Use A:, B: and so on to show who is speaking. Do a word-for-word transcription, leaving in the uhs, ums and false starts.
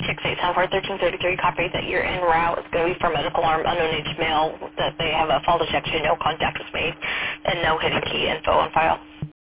A: six eight seven four, one three three three, copy that you're en route. It's going to be for medical arm, unknown age male, that they have a fall detection, no contact was made, and no hidden key info on file.